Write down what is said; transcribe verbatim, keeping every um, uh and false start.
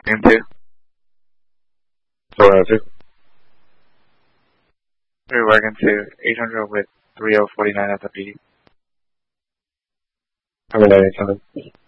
wagon two. four oh two. Three wagon two, eight hundred with three oh forty-nine at the P D. Terminating seven.